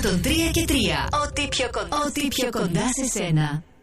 103 και 3. Ό,τι πιο κοντά σε σένα.